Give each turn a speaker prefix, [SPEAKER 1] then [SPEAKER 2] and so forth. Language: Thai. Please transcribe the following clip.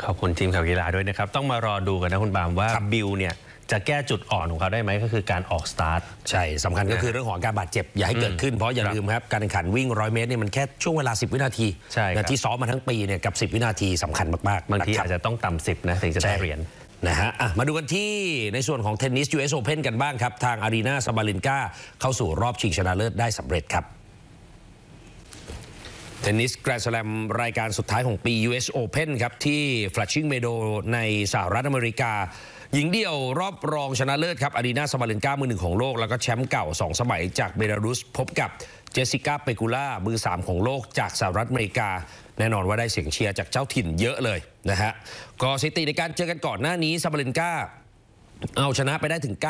[SPEAKER 1] อบคุณทีมข่าวกีฬาด้วยนะครับต้องมารอดูกันนะคุณบามว่าบิลเนี่ยจะแก้จุดอ่อนของเขาได้ไหมก็คือการออกสตาร์ท
[SPEAKER 2] ใช่สำคัญก็คือเรื่องของการบาดเจ็บอย่าให้เกิดขึ้นเพราะอย่าลืมครับการแข่งขันวิ่ง100 เมตรเนี่ยมันแค่ช่วงเวลา10 วินาทีที่ซ้อมมาทั้งปีเนี่ยกับ10 วินาทีสำคัญมากๆ
[SPEAKER 1] บางทีอาจจะต้องต่ำ10นะถึงจะได้เหรียญ
[SPEAKER 2] นะฮะมาดูกันที่ในส่วนของเทนนิส US Open กันบ้างครับทางอารีนาซาบาลินกาเข้าสู่รอบชิงชนะเลิศได้สำเร็จครับเทนนิสแกรนด์สแลมรายการสุดท้ายของปี US Open ครับที่ Flushing Meadows ในสหรัฐอเมริกาหญิงเดี่ยวรอบรองชนะเลิศครับอารีนาซาบาเลนกามือ1ของโลกแล้วก็แชมป์เก่า2 สมัยจากเบลารุสพบกับเจสสิก้าเปกูล่ามือ3ของโลกจากสหรัฐอเมริกาแน่นอนว่าได้เสียงเชียร์จากเจ้าถิ่นเยอะเลยนะฮะก็สถิติในการเจอกันก่อนหน้านี้ซาบาเลนกาเอาชนะไปได้ถึง